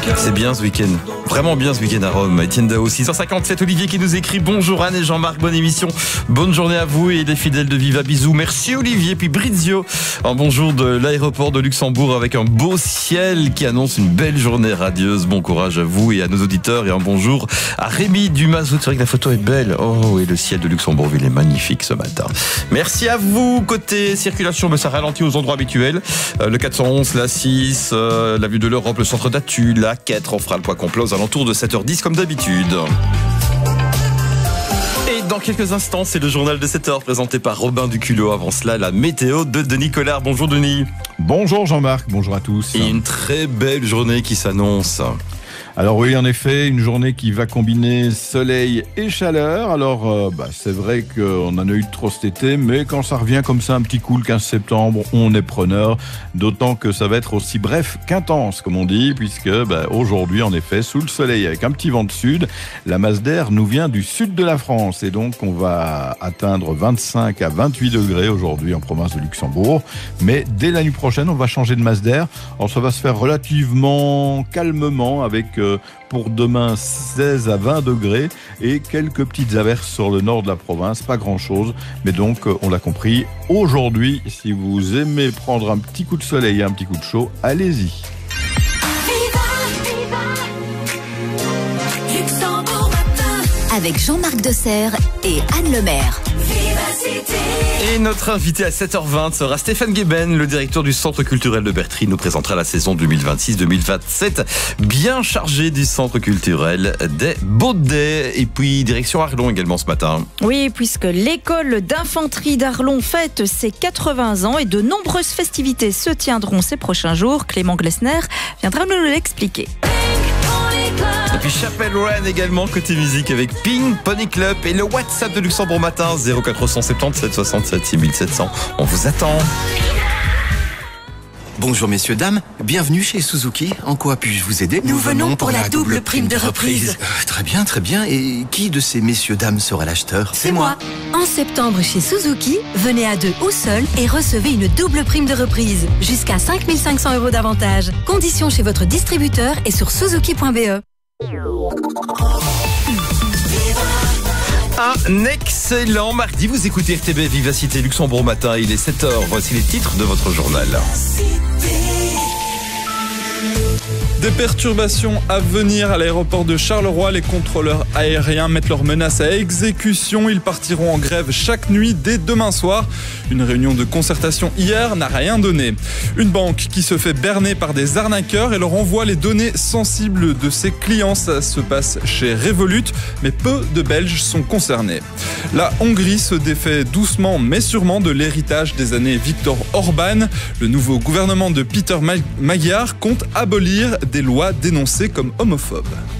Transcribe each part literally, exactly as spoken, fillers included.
C'est bien ce week-end. Vraiment bien ce week-end à Rome. Etienne Dao, six heures cinquante-sept. Olivier qui nous écrit: bonjour Anne et Jean-Marc, bonne émission. Bonne journée à vous et les fidèles de Viva, bisous. Merci Olivier. Puis Brizio, un bonjour de l'aéroport de Luxembourg avec un beau ciel qui annonce une belle journée radieuse. Bon courage à vous et à nos auditeurs. Et un bonjour à Rémi Dumas. C'est vrai que la photo est belle. Oh, et le ciel de Luxembourgville est magnifique ce matin. Merci à vous. Côté circulation, mais ça ralentit aux endroits habituels. Euh, le quatre cent onze, la six, euh, la vue de l'Europe, le centre d'Atu, la quatre. On fera le point complet aux alentours de sept heures dix comme d'habitude. Et dans quelques instants, c'est le journal de sept heures présenté par Robin Duculot. Avant cela, la météo de Denis Collard. Bonjour Denis. Bonjour Jean-Marc, bonjour à tous. Et une très belle journée qui s'annonce. Alors oui, en effet, une journée qui va combiner soleil et chaleur. Alors, euh, bah, c'est vrai qu'on en a eu trop cet été, mais quand ça revient comme ça, un petit coup le quinze septembre, on est preneur. D'autant que ça va être aussi bref qu'intense, comme on dit, puisque bah, aujourd'hui, en effet, sous le soleil, avec un petit vent de sud, la masse d'air nous vient du sud de la France. Et donc, on va atteindre vingt-cinq à vingt-huit degrés aujourd'hui en province de Luxembourg. Mais dès la nuit prochaine, on va changer de masse d'air. Alors, ça va se faire relativement calmement avec... Euh, pour demain seize à vingt degrés et quelques petites averses sur le nord de la province, pas grand chose, mais donc on l'a compris, aujourd'hui, si vous aimez prendre un petit coup de soleil et un petit coup de chaud, allez-y. Avec Jean-Marc Desserre et Anne Lemaire. Et notre invité à sept heures vingt sera Stéphane Gueben, le directeur du Centre culturel de Bertry. Nous présentera la saison deux mille vingt-six deux mille vingt-sept, bien chargée du Centre culturel des Baudets. Et puis direction Arlon également ce matin. Oui, puisque l'école d'infanterie d'Arlon fête ses quatre-vingts ans et de nombreuses festivités se tiendront ces prochains jours. Clément Glessner viendra nous l'expliquer. Et puis Chapelle Rennes également côté musique avec Pink Pony Club et le WhatsApp de Luxembourg Matin zéro quatre cent soixante-dix-sept soixante-sept six mille sept cents. On vous attend. Bonjour messieurs, dames, bienvenue chez Suzuki. En quoi puis-je vous aider? Nous venons pour la double prime de reprise. Euh, très bien, très bien. Et qui de ces messieurs, dames sera l'acheteur? C'est moi. En septembre chez Suzuki, venez à deux ou seul et recevez une double prime de reprise. Jusqu'à cinq mille cinq cents euros d'avantage. Conditions chez votre distributeur et sur suzuki point b e. Un excellent mardi, vous écoutez R T B Vivacité Luxembourg Matin, il est sept heures, voici les titres de votre journal. Des perturbations à venir à l'aéroport de Charleroi. Les contrôleurs aériens mettent leurs menaces à exécution. Ils partiront en grève chaque nuit dès demain soir. Une réunion de concertation hier n'a rien donné. Une banque qui se fait berner par des arnaqueurs et leur envoie les données sensibles de ses clients. Ça se passe chez Revolut, mais peu de Belges sont concernés. La Hongrie se défait doucement mais sûrement de l'héritage des années Viktor Orban. Le nouveau gouvernement de Peter Magyar compte abolir des lois dénoncées comme homophobes.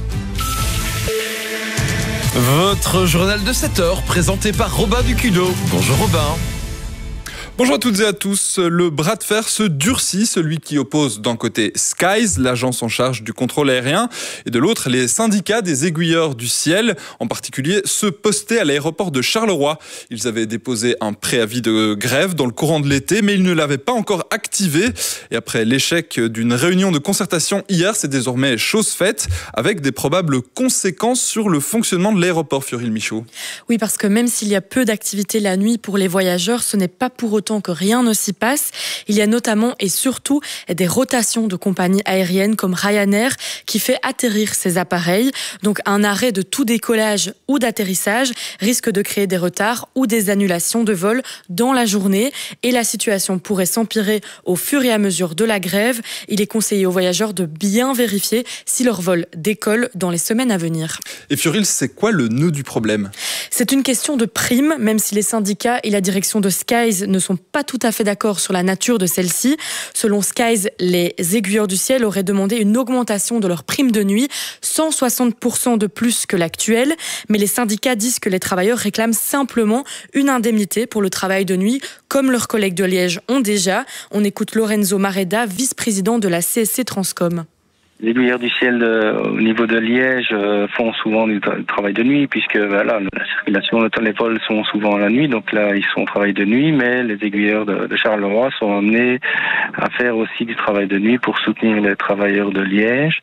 Votre journal de sept heures présenté par Robin Duculot. Bonjour Robin. Bonjour à toutes et à tous. Le bras de fer se durcit, celui qui oppose d'un côté Skies, l'agence en charge du contrôle aérien, et de l'autre les syndicats des aiguilleurs du ciel, en particulier ceux postés à l'aéroport de Charleroi. Ils avaient déposé un préavis de grève dans le courant de l'été, mais ils ne l'avaient pas encore activé. Et après l'échec d'une réunion de concertation hier, c'est désormais chose faite, avec des probables conséquences sur le fonctionnement de l'aéroport, Furil Michaud. Oui, parce que même s'il y a peu d'activité la nuit pour les voyageurs, ce n'est pas pour autant que rien ne s'y passe. Il y a notamment et surtout des rotations de compagnies aériennes comme Ryanair qui fait atterrir ces appareils. Donc un arrêt de tout décollage ou d'atterrissage risque de créer des retards ou des annulations de vols dans la journée. Et la situation pourrait s'empirer au fur et à mesure de la grève. Il est conseillé aux voyageurs de bien vérifier si leur vol décolle dans les semaines à venir. Et Furil, c'est quoi le nœud du problème? C'est une question de prime, même si les syndicats et la direction de Skies ne sont pas tout à fait d'accord sur la nature de celle-ci. Selon Skies, les aiguilleurs du ciel auraient demandé une augmentation de leur prime de nuit, cent soixante pour cent de plus que l'actuelle. Mais les syndicats disent que les travailleurs réclament simplement une indemnité pour le travail de nuit, comme leurs collègues de Liège ont déjà. On écoute Lorenzo Mareda, vice-président de la C S C Transcom. Les aiguilleurs du ciel de, au niveau de Liège euh, font souvent du tra- travail de nuit, puisque voilà, la circulation, les vols sont souvent la nuit, donc là ils sont au travail de nuit, mais les aiguilleurs de, de Charleroi sont amenés à faire aussi du travail de nuit pour soutenir les travailleurs de Liège.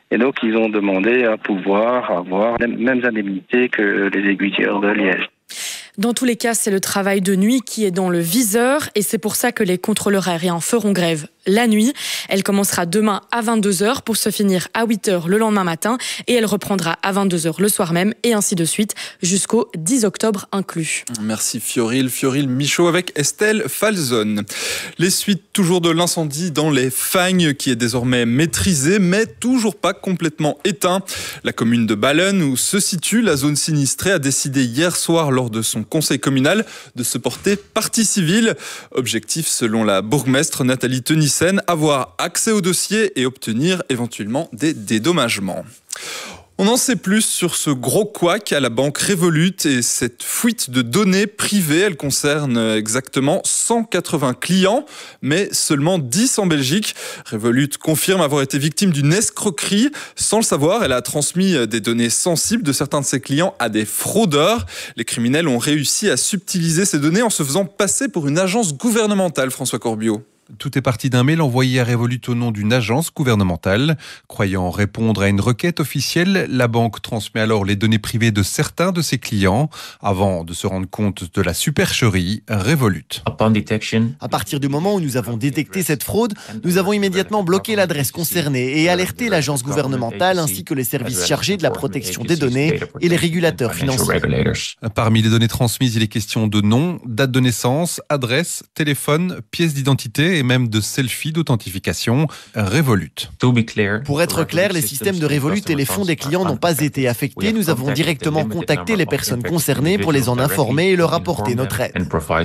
Et donc, ils ont demandé à pouvoir avoir les mêmes indemnités que les aiguilleurs de Liège. Dans tous les cas, c'est le travail de nuit qui est dans le viseur et c'est pour ça que les contrôleurs aériens feront grève la nuit. Elle commencera demain à vingt-deux heures pour se finir à huit heures le lendemain matin et elle reprendra à vingt-deux heures le soir même et ainsi de suite jusqu'au dix octobre inclus. Merci Fioril. Fioril Michaud avec Estelle Falzon. Les suites toujours de l'incendie dans les Fagnes qui est désormais maîtrisé mais toujours pas complètement éteint. La commune de Ballen où se situe la zone sinistrée a décidé hier soir lors de son conseil communal de se porter partie civile. Objectif selon la bourgmestre Nathalie Tenissen, avoir accès au dossier et obtenir éventuellement des dédommagements. On en sait plus sur ce gros couac à la banque Revolut et cette fuite de données privées. Elle concerne exactement cent quatre-vingts clients, mais seulement dix en Belgique. Revolut confirme avoir été victime d'une escroquerie. Sans le savoir, elle a transmis des données sensibles de certains de ses clients à des fraudeurs. Les criminels ont réussi à subtiliser ces données en se faisant passer pour une agence gouvernementale, François Corbiot. Tout est parti d'un mail envoyé à Revolut au nom d'une agence gouvernementale. Croyant répondre à une requête officielle, la banque transmet alors les données privées de certains de ses clients avant de se rendre compte de la supercherie Revolut. À partir du moment où nous avons détecté cette fraude, nous avons immédiatement bloqué l'adresse concernée et alerté l'agence gouvernementale ainsi que les services chargés de la protection des données et les régulateurs financiers. Parmi les données transmises, il est question de nom, date de naissance, adresse, téléphone, pièce d'identité et même de selfies d'authentification Revolut. Pour être clair, les systèmes de Revolut et les fonds des clients n'ont pas été affectés. Nous avons directement contacté les personnes concernées pour les en informer et leur apporter notre aide.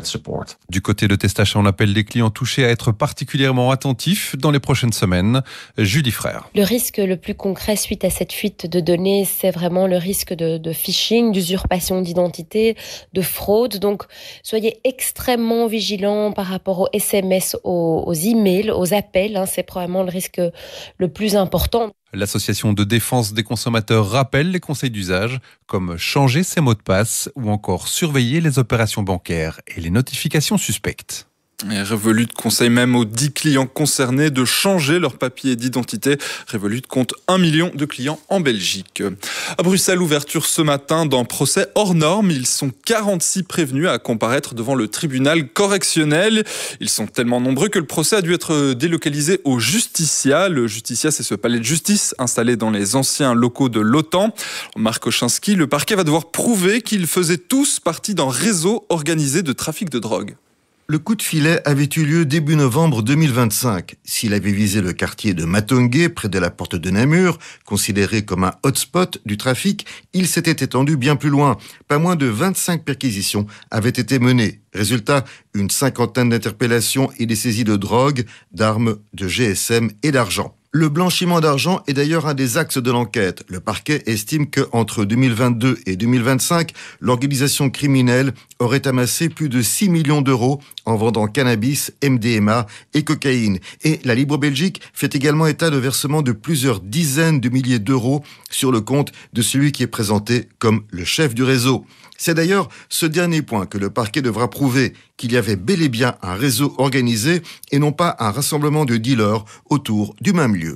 Du côté de Testachat, on appelle les clients touchés à être particulièrement attentifs dans les prochaines semaines. Julie Frère. Le risque le plus concret suite à cette fuite de données, c'est vraiment le risque de, de phishing, d'usurpation d'identité, de fraude. Donc, soyez extrêmement vigilants par rapport aux S M S, aux aux emails, aux appels, hein, c'est probablement le risque le plus important. L'association de défense des consommateurs rappelle les conseils d'usage comme changer ses mots de passe ou encore surveiller les opérations bancaires et les notifications suspectes. Et Revolut conseille même aux dix clients concernés de changer leur papier d'identité. Revolut compte un million de clients en Belgique. À Bruxelles, ouverture ce matin d'un procès hors norme. Ils sont quarante-six prévenus à comparaître devant le tribunal correctionnel. Ils sont tellement nombreux que le procès a dû être délocalisé au Justicia. Le Justicia, c'est ce palais de justice installé dans les anciens locaux de l'OTAN. Marc Oczynski, le parquet va devoir prouver qu'ils faisaient tous partie d'un réseau organisé de trafic de drogue. Le coup de filet avait eu lieu début novembre deux mille vingt-cinq. S'il avait visé le quartier de Matongué, près de la porte de Namur, considéré comme un hotspot du trafic, il s'était étendu bien plus loin. Pas moins de vingt-cinq perquisitions avaient été menées. Résultat, une cinquantaine d'interpellations et des saisies de drogue, d'armes, de G S M et d'argent. Le blanchiment d'argent est d'ailleurs un des axes de l'enquête. Le parquet estime qu'entre deux mille vingt-deux et deux mille vingt-cinq, l'organisation criminelle aurait amassé plus de six millions d'euros en vendant cannabis, M D M A et cocaïne. Et la Libre Belgique fait également état de versements de plusieurs dizaines de milliers d'euros sur le compte de celui qui est présenté comme le chef du réseau. C'est d'ailleurs ce dernier point que le parquet devra prouver, qu'il y avait bel et bien un réseau organisé et non pas un rassemblement de dealers autour du même lieu.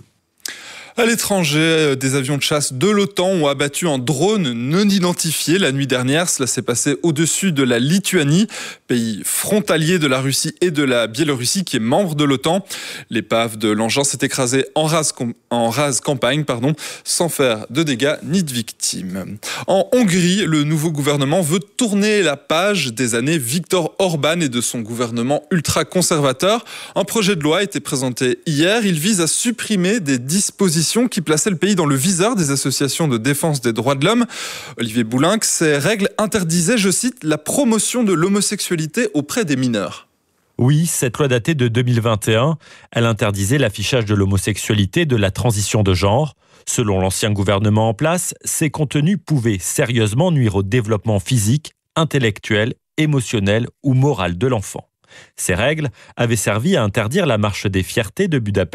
À l'étranger, des avions de chasse de l'OTAN ont abattu un drone non identifié la nuit dernière. Cela s'est passé au-dessus de la Lituanie, pays frontalier de la Russie et de la Biélorussie qui est membre de l'OTAN. L'épave de l'engin s'est écrasée en rase, en rase campagne, pardon, sans faire de dégâts ni de victimes. En Hongrie, le nouveau gouvernement veut tourner la page des années Viktor Orban et de son gouvernement ultra-conservateur. Un projet de loi a été présenté hier. Il vise à supprimer des dispositions qui plaçait le pays dans le viseur des associations de défense des droits de l'homme. Olivier Boulinck, ces règles interdisaient, je cite, la promotion de l'homosexualité auprès des mineurs. Oui, cette loi datée de deux mille vingt et un, elle interdisait l'affichage de l'homosexualité, de la transition de genre. Selon l'ancien gouvernement en place, ces contenus pouvaient sérieusement nuire au développement physique, intellectuel, émotionnel ou moral de l'enfant. Ces règles avaient servi à interdire la marche des fiertés de Budapest